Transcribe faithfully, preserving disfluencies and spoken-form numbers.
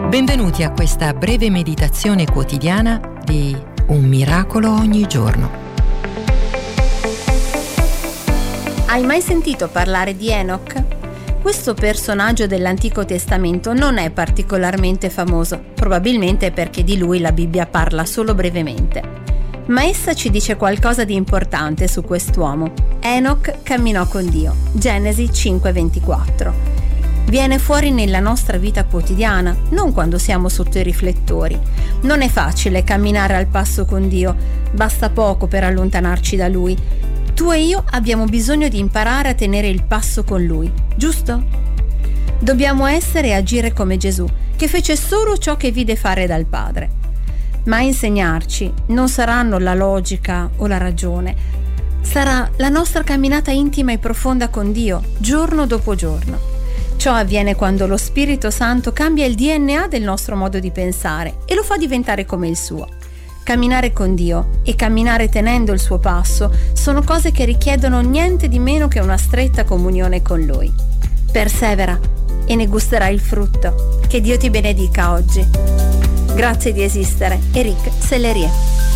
Benvenuti a questa breve meditazione quotidiana di Un miracolo ogni giorno. Hai mai sentito parlare di Enoch? Questo personaggio dell'Antico Testamento non è particolarmente famoso, probabilmente perché di lui la Bibbia parla solo brevemente. Ma essa ci dice qualcosa di importante su quest'uomo. Enoch camminò con Dio. Genesi cinque ventiquattro. Viene fuori nella nostra vita quotidiana, non quando siamo sotto i riflettori. Non è facile camminare al passo con Dio, basta poco per allontanarci da Lui. Tu e io abbiamo bisogno di imparare a tenere il passo con Lui, giusto? Dobbiamo essere e agire come Gesù, che fece solo ciò che vide fare dal Padre. Ma a insegnarci non saranno la logica o la ragione, sarà la nostra camminata intima e profonda con Dio, giorno dopo giorno. Ciò avviene quando lo Spirito Santo cambia il D N A del nostro modo di pensare e lo fa diventare come il suo. Camminare con Dio e camminare tenendo il suo passo sono cose che richiedono niente di meno che una stretta comunione con Lui. Persevera e ne gusterai il frutto. Che Dio ti benedica oggi. Grazie di esistere. Eric Sellerie.